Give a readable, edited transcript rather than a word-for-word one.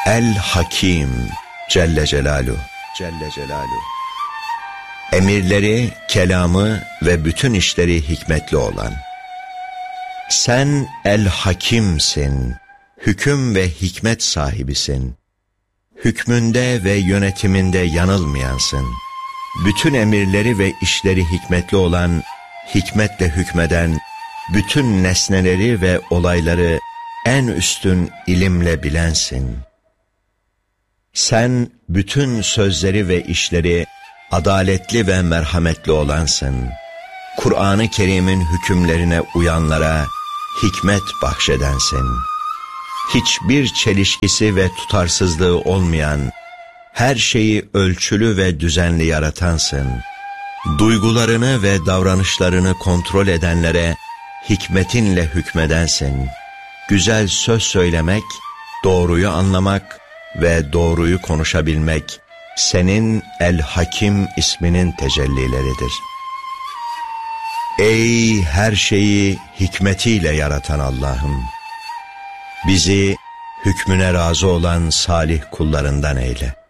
El Hakim Celle Celaluhu. Emirleri, kelamı ve bütün işleri hikmetli olan. Sen El Hakim'sin, hüküm ve hikmet sahibisin. Hükmünde ve yönetiminde yanılmayansın. Bütün emirleri ve işleri hikmetli olan, hikmetle hükmeden, bütün nesneleri ve olayları en üstün ilimle bilensin. Sen bütün sözleri ve işleri adaletli ve merhametli olansın. Kur'an-ı Kerim'in hükümlerine uyanlara hikmet bahşedensin. Hiçbir çelişkisi ve tutarsızlığı olmayan, her şeyi ölçülü ve düzenli yaratansın. Duygularını ve davranışlarını kontrol edenlere hikmetinle hükmedensin. Güzel söz söylemek, doğruyu anlamak ve doğruyu konuşabilmek, senin El Hakim isminin tecellileridir. Ey her şeyi hikmetiyle yaratan Allah'ım! Bizi hükmüne razı olan salih kullarından eyle.